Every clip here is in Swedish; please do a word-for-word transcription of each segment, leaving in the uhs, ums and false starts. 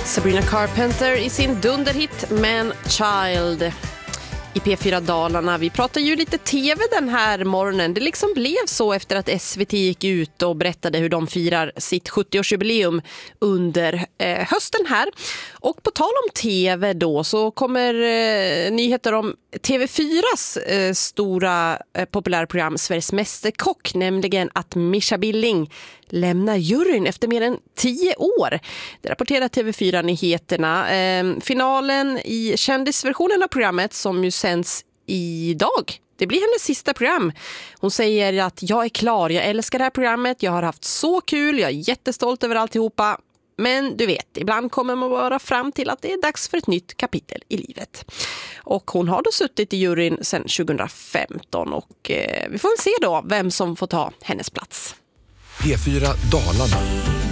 Sabrina Carpenter i sin dunderhit Man Child i P fyra Dalarna. Vi pratar ju lite tv den här morgonen. Det liksom blev så efter att S V T gick ut och berättade hur de firar sitt sjuttioårsjubileum under eh, hösten här. Och på tal om tv då så kommer eh, nyheter om T V fyras eh, stora eh, populärprogram Sveriges mästerkock, nämligen att Mischa Billing lämnar juryn efter mer än tio år. Det rapporterar T V fyra-nyheterna. Eh, finalen i kändisversionen av programmet som ju sänds idag. Det blir hennes sista program. Hon säger att jag är klar, jag älskar det här programmet, jag har haft så kul, jag är jättestolt över alltihopa. Men du vet, ibland kommer man bara fram till att det är dags för ett nytt kapitel i livet. Och hon har då suttit i juryn sedan tjugohundrafemton och eh, vi får väl se då vem som får ta hennes plats. P fyra Dalarna.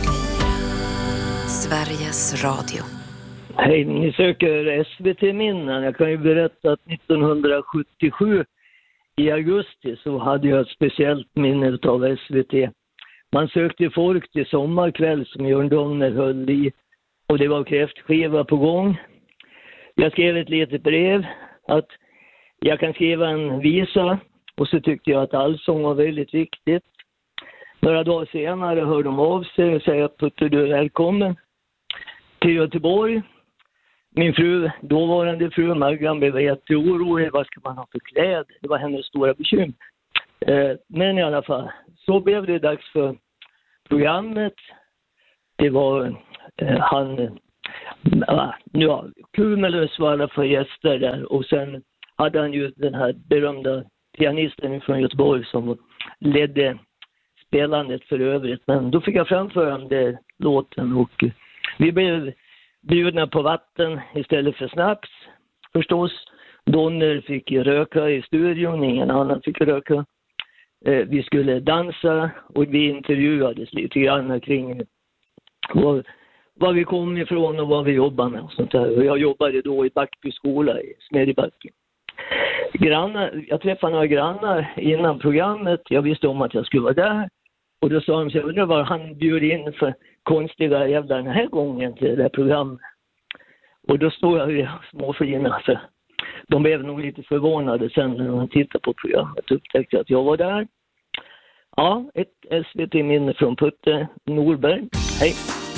Sveriges Radio. Hej, ni söker S V T-minnen. Jag kan ju berätta att nittonhundrasjuttiosju i augusti så hade jag ett speciellt minne av S V T. Man sökte folk till sommarkväll som Jörn Donner höll i och det var kräftskiva på gång. Jag skrev ett litet brev att jag kan skriva en visa och så tyckte jag att allsång var väldigt viktigt. Några dagar senare hörde de av sig och säger att Putte, du är välkommen till Göteborg. Min fru, dåvarande fru Maggan, blev jätteorolig. Vad ska man ha för kläder? Det var hennes stora bekymmer. Eh, men i alla fall, så blev det dags för programmet. Det var eh, han, äh, ja, Kumelös var alla för gäster där. Och sen hade han ju den här berömda pianisten från Göteborg som ledde spelandet för övrigt. Men då fick jag framföra den låten och vi blev bjudna på vatten istället för snaps förstås. Donner fick röka i studion, ingen annan fick röka. Eh, vi skulle dansa och vi intervjuades lite grann kring var, var vi kom ifrån och vad vi jobbade med och sånt där. Och jag jobbade då i Backby skola i Smedjebacken. Grannar, jag träffade några grannar innan programmet. Jag visste om att jag skulle vara där. Och då sa de sig, undrar vad han bjöd in för konstiga jävla den här gången till det här programmet. Och då stod jag i småfina. Så de blev nog lite förvånade sen när de tittade på programmet och upptäckte att jag var där. Ja, ett S V T-minne från Putte Norberg. Hej!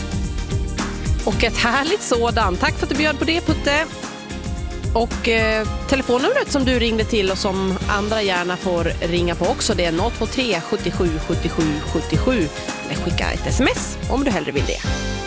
Och ett härligt sådan. Tack för att du bjöd på det, Putte. Och eh, telefonnumret som du ringde till och som andra gärna får ringa på också, det är noll två tre sjuttiosju sjuttiosju sjuttiosju. Eller skicka ett sms om du hellre vill det.